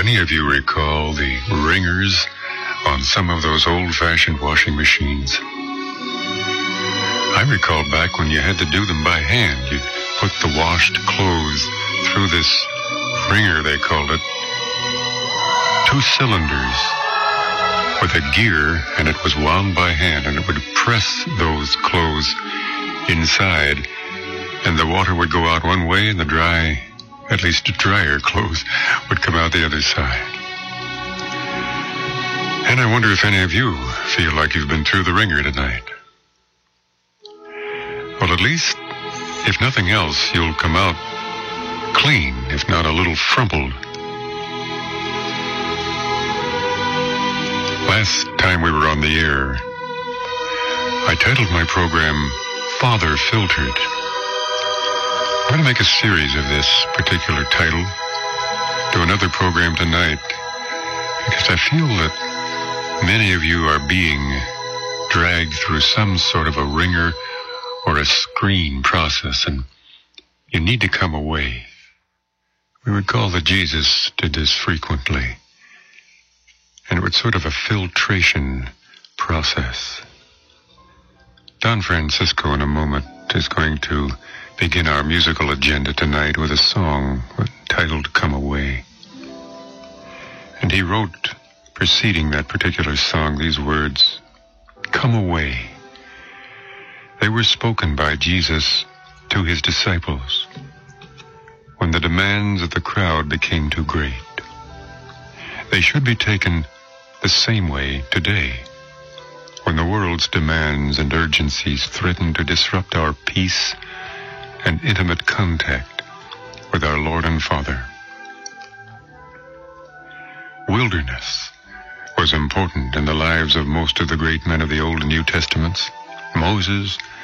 Any of you recall the ringers on some of those old-fashioned washing machines? I recall back when you had to do them by hand. You'd put the washed clothes through this ringer, they called it. 2 cylinders with a gear, and it was wound by hand, and it would press those clothes inside, and the water would go out one way, and the drier clothes would come out the other side. And I wonder if any of you feel like you've been through the ringer tonight. Well, at least, if nothing else, you'll come out clean, if not a little frumpled. Last time we were on the air, I titled my program, Father Filtered. I'm going to make a series of this particular title, do another program tonight, because I feel that many of you are being dragged through some sort of a ringer or a screen process, and you need to come away. We recall that Jesus did this frequently, and it was sort of a filtration process. Don Francisco, in a moment, is going to begin our musical agenda tonight with a song titled Come Away. And he wrote, preceding that particular song, these words, Come away. They were spoken by Jesus to his disciples when the demands of the crowd became too great. They should be taken the same way today, when the world's demands and urgencies threaten to disrupt our peace and intimate contact with our Lord and Father. Wilderness was important in the lives of most of the great men of the Old and New Testaments. Moses,